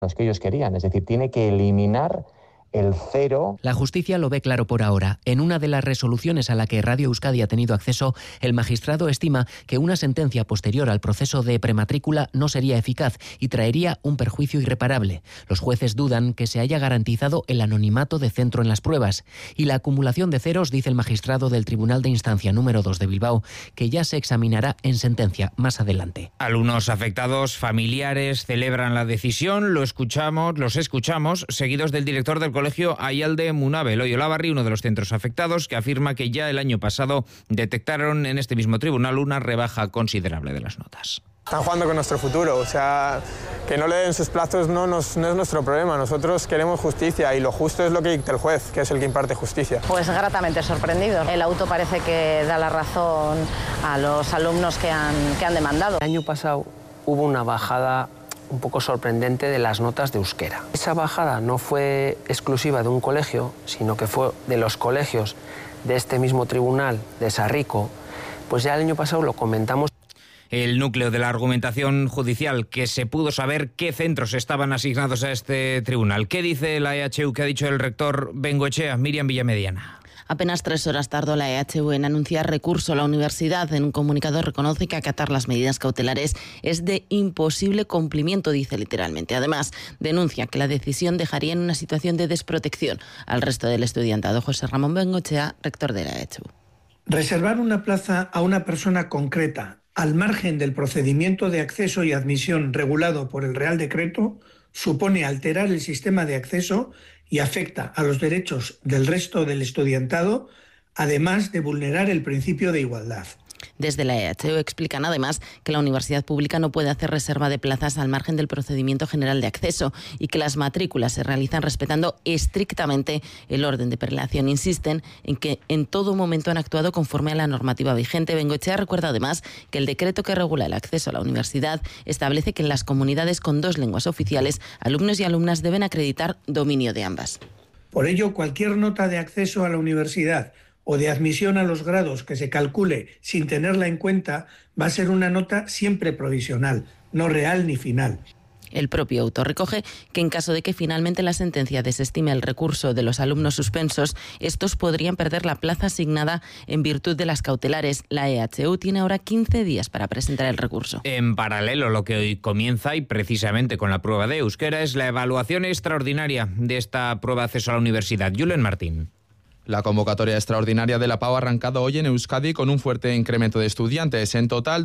que ellos querían, es decir, tiene que eliminar el cero. La justicia lo ve claro por ahora. En una de las resoluciones a la que Radio Euskadi ha tenido acceso, el magistrado estima que una sentencia posterior al proceso de prematrícula no sería eficaz y traería un perjuicio irreparable. Los jueces dudan que se haya garantizado el anonimato de centro en las pruebas y la acumulación de ceros, dice el magistrado del Tribunal de Instancia número 2 de Bilbao, que ya se examinará en sentencia más adelante. Alumnos afectados, familiares, celebran la decisión. Los escuchamos, seguidos del director del Colegio Ayalde Munabe, Eloy Olavarri, uno de los centros afectados, que afirma que ya el año pasado detectaron en este mismo tribunal una rebaja considerable de las notas. Están jugando con nuestro futuro, o sea, que no le den sus plazos no es nuestro problema. Nosotros queremos justicia y lo justo es lo que dicta el juez, que es el que imparte justicia. Pues gratamente sorprendido. El auto parece que da la razón a los alumnos que han demandado. El año pasado hubo una bajada un poco sorprendente de las notas de euskera. Esa bajada no fue exclusiva de un colegio, sino que fue de los colegios de este mismo tribunal de Sarrico. Pues ya el año pasado lo comentamos. El núcleo de la argumentación judicial, que se pudo saber qué centros estaban asignados a este tribunal. ¿Qué dice la EHU? ¿Qué ha dicho el rector Bengoechea? Miriam Villamediana. Apenas 3 horas tardó la EHU en anunciar recurso. La universidad en un comunicado reconoce que acatar las medidas cautelares es de imposible cumplimiento, dice literalmente. Además, denuncia que la decisión dejaría en una situación de desprotección al resto del estudiantado. José Ramón Bengoechea, rector de la EHU. Reservar una plaza a una persona concreta al margen del procedimiento de acceso y admisión regulado por el Real Decreto supone alterar el sistema de acceso y afecta a los derechos del resto del estudiantado, además de vulnerar el principio de igualdad. Desde la EHU explican además que la universidad pública no puede hacer reserva de plazas al margen del procedimiento general de acceso y que las matrículas se realizan respetando estrictamente el orden de prelación. Insisten en que en todo momento han actuado conforme a la normativa vigente. Bengoechea recuerda además que el decreto que regula el acceso a la universidad establece que en las comunidades con 2 lenguas oficiales, alumnos y alumnas deben acreditar dominio de ambas. Por ello, cualquier nota de acceso a la universidad o de admisión a los grados que se calcule sin tenerla en cuenta va a ser una nota siempre provisional, no real ni final. El propio autor recoge que en caso de que finalmente la sentencia desestime el recurso de los alumnos suspensos, estos podrían perder la plaza asignada en virtud de las cautelares. La EHU tiene ahora 15 días para presentar el recurso. En paralelo, lo que hoy comienza, y precisamente con la prueba de euskera, es la evaluación extraordinaria de esta prueba de acceso a la universidad. Julen Martín. La convocatoria extraordinaria de la PAU ha arrancado hoy en Euskadi con un fuerte incremento de estudiantes. En total,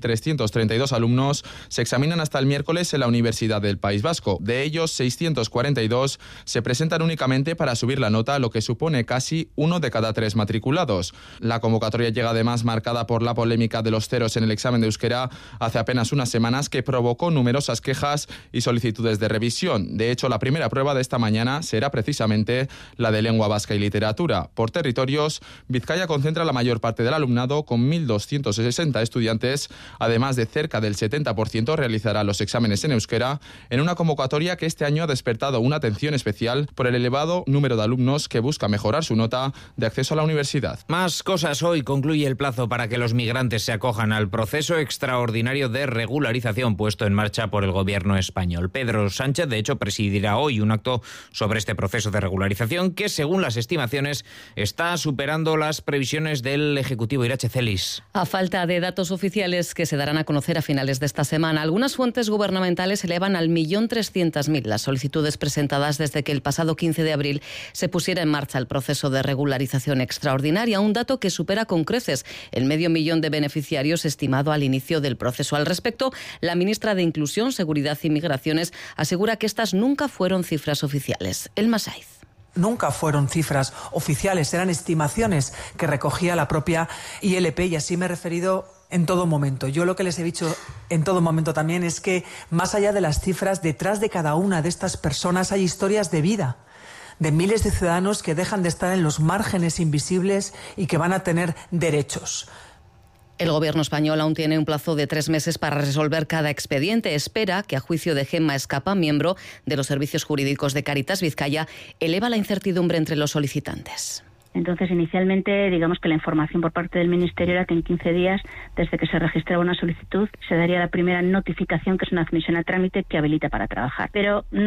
2.332 alumnos se examinan hasta el miércoles en la Universidad del País Vasco. De ellos, 642 se presentan únicamente para subir la nota, lo que supone casi 1 de cada 3 matriculados. La convocatoria llega además marcada por la polémica de los ceros en el examen de euskera hace apenas unas semanas, que provocó numerosas quejas y solicitudes de revisión. De hecho, la primera prueba de esta mañana será precisamente la de lengua vasca y literatura. Por territorios, Vizcaya concentra la mayor parte del alumnado con 1.260 estudiantes. Además de cerca del 70% realizará los exámenes en euskera en una convocatoria que este año ha despertado una atención especial por el elevado número de alumnos que busca mejorar su nota de acceso a la universidad. Más cosas. Hoy concluye el plazo para que los migrantes se acojan al proceso extraordinario de regularización puesto en marcha por el gobierno español. Pedro Sánchez, de hecho, presidirá hoy un acto sobre este proceso de regularización que, según las estimaciones, está superando las previsiones del Ejecutivo. Irache Celis. A falta de datos oficiales que se darán a conocer a finales de esta semana, algunas fuentes gubernamentales elevan al 1.300.000 las solicitudes presentadas desde que el pasado 15 de abril se pusiera en marcha el proceso de regularización extraordinaria, un dato que supera con creces el 500.000 de beneficiarios estimado al inicio del proceso. Al respecto, la ministra de Inclusión, Seguridad y Migraciones asegura que estas nunca fueron cifras oficiales. Elma Saiz. Nunca fueron cifras oficiales, eran estimaciones que recogía la propia ILP y así me he referido en todo momento. Yo lo que les he dicho en todo momento también es que más allá de las cifras, detrás de cada una de estas personas hay historias de vida, de miles de ciudadanos que dejan de estar en los márgenes invisibles y que van a tener derechos. El gobierno español aún tiene un plazo de 3 meses para resolver cada expediente. Espera que, a juicio de Gemma Escapa, miembro de los servicios jurídicos de Cáritas Vizcaya, eleva la incertidumbre entre los solicitantes. Entonces, inicialmente, digamos que la información por parte del Ministerio era que en 15 días, desde que se registraba una solicitud, se daría la primera notificación, que es una admisión a trámite que habilita para trabajar. Pero